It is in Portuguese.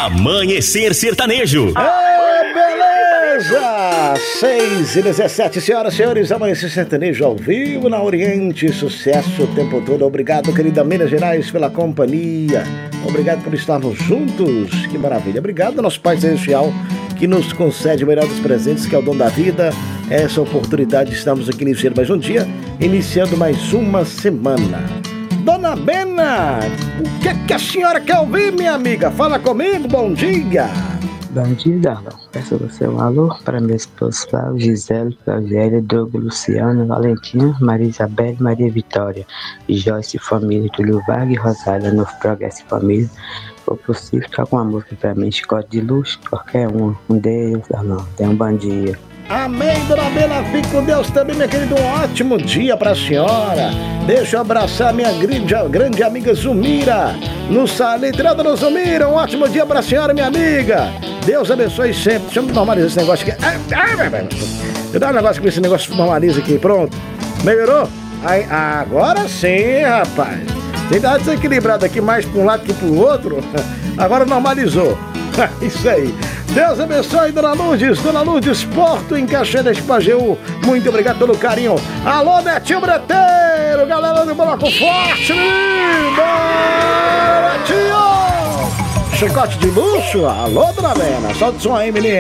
Amanhecer Sertanejo. Beleza! 6h17, senhoras e senhores, Amanhecer Sertanejo ao vivo na Oriente, sucesso o tempo todo. Obrigado, querida Minas Gerais, pela companhia. Obrigado por estarmos juntos, que maravilha. Obrigado ao nosso Pai Celestial, que nos concede o melhor dos presentes, que é o dom da vida. Essa oportunidade, estamos aqui iniciando mais um dia, iniciando mais uma semana. Dona Bena, o que é que a senhora quer ouvir, minha amiga? Fala comigo, bom dia. Bom dia, Darlão. Peço você um alô para minha esposa Flávia, Gisele, Flaviélia, Douglas, Luciano, Valentina, Maria Isabel, Maria Vitória, Joyce Família, Túlio Vargas e Rosália, Novo Progresso Família. Se for possível, toca uma música para mim, Chicote de Luxo, qualquer um. Um Deus, Darlão. Tenha um bom dia. Amém, Dona Bela, fique com Deus também, minha querida. Um ótimo dia pra senhora. Deixa eu abraçar minha grande amiga Zumira, no Salitrando no Zumira. Um ótimo dia pra senhora, minha amiga. Deus abençoe sempre. Deixa eu normalizar esse negócio aqui. Eu dar um negócio com esse negócio, normaliza aqui, pronto. Melhorou? Aí, agora sim, rapaz. Tem que dar desequilibrado aqui, mais pra um lado que pro outro. Agora normalizou. Isso aí. Deus abençoe, Dona Lourdes Porto, em Caxias do Pajeú. Muito obrigado pelo carinho. Alô, Netinho Breteiro, galera do Bloco Forte. Bora, Netinho! Chicote de Luxo. Alô, Dona Bena. Solta o som aí, menino.